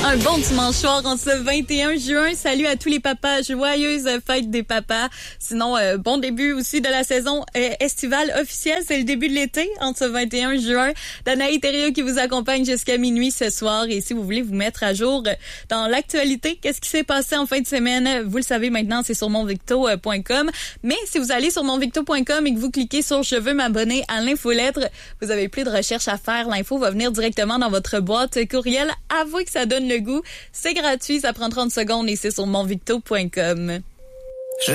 Un bon dimanche soir en ce 21 juin. Salut à tous les papas. Joyeuse fête des papas. Sinon, bon début aussi de la saison estivale officielle. C'est le début de l'été en ce 21 juin. Danaï Thériault qui vous accompagne jusqu'à minuit ce soir. Et si vous voulez vous mettre à jour dans l'actualité, qu'est-ce qui s'est passé en fin de semaine? Vous le savez maintenant, c'est sur monvicto.com. Mais si vous allez sur monvicto.com et que vous cliquez sur « Je veux m'abonner » à l'infolettre, vous avez plus de recherche à faire. L'info va venir directement dans votre boîte courriel. Avouez que ça donne le goût. C'est gratuit, ça prend 30 secondes et c'est sur monvicto.com.